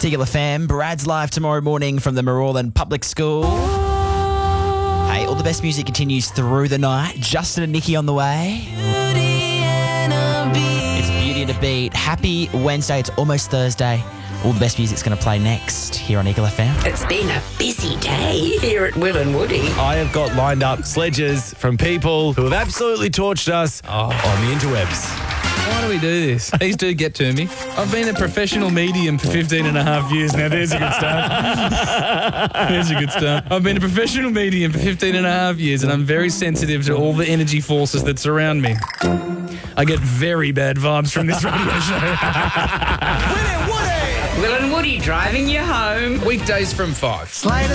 Eagle FM. Brad's live tomorrow morning from the Morawlan Public School. Hey, all the best music continues through the night. Justin and Nikki on the way. It's Beauty and a Beat. Happy Wednesday. It's almost Thursday. All the best music's going to play next here on Eagle FM. It's been a busy day here at Will and Woody. I have got lined up sledges from people who have absolutely torched us on the interwebs. Why do we do this? These do get to me. I've been a professional medium for 15 and a half years now. There's a good start. There's a good start. I've been a professional medium for 15 and a half years, and I'm very sensitive to all the energy forces that surround me. I get very bad vibes from this radio show. Will and Woody driving you home. Weekdays from 5.